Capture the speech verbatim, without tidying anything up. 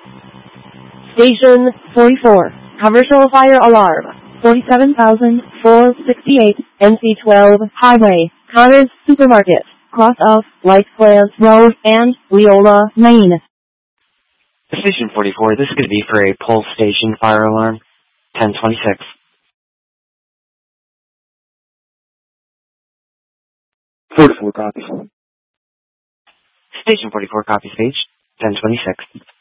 Station forty-four, commercial fire alarm, forty-seven thousand four hundred sixty-eight, N C twelve Highway, Connors Supermarket, cross off White Plants Road and Leola, Maine. Station forty-four, this is going to be for a Pulse Station fire alarm, ten twenty-six. forty-four copies. Station forty-four, copy stage, ten twenty-six.